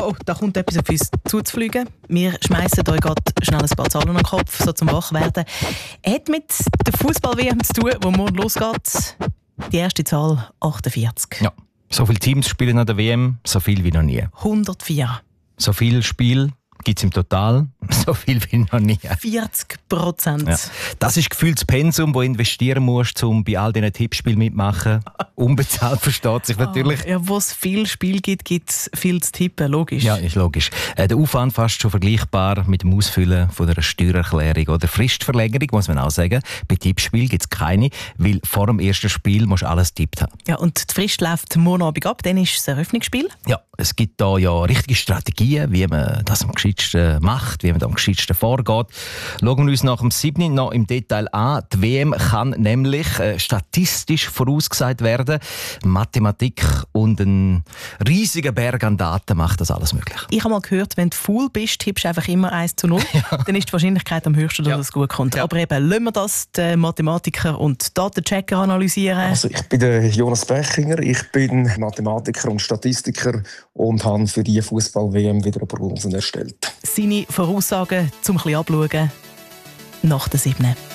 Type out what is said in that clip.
Oh, da kommt etwas auf uns zuzufliegen. Wir schmeißen euch gerade schnell ein paar Zahlen an den Kopf, so zum Wachwerden. Hat mit der Fußball-WM zu tun, wo morgen losgeht. Die erste Zahl 48. Ja, so viele Teams spielen an der WM, so viel wie noch nie. 104. So viele Spiele gibt es im Total, so viel wie noch nie. 40%. Ja. Das ist gefühlt das Pensum, das du investieren musst, um bei all diesen Tippspielen mitmachen. Unbezahlt, versteht sich natürlich. Ja, wo es viel Spiel gibt, gibt es viel zu tippen, logisch. Ja, ist logisch. Der Aufwand fast schon vergleichbar mit dem Ausfüllen von einer Steuererklärung oder Fristverlängerung, muss man auch sagen. Bei Tippspielen gibt es keine, weil vor dem ersten Spiel musst du alles getippt haben. Ja, und die Frist läuft morgen Abend ab, dann ist das Eröffnungsspiel. Ja, es gibt da ja richtige Strategien, wie man das am gescheitsten macht, wie man da am gescheitsten vorgeht. Schauen wir uns nach dem 7. noch im Detail an. Die WM kann nämlich statistisch vorausgesagt werden. Mathematik und ein riesiger Berg an Daten macht das alles möglich. Ich habe mal gehört, wenn du faul bist, tippst du einfach immer 1:0. Ja. Dann ist die Wahrscheinlichkeit am höchsten, dass es gut kommt. Ja. Aber eben, lassen wir das die Mathematiker und Datenchecker analysieren. Also ich bin der Jonas Bechinger, ich bin Mathematiker und Statistiker und habe für die Fußball-WM wieder Prognosen erstellt. Seine Voraussagen zum ein bisschen abschauen nach der 7.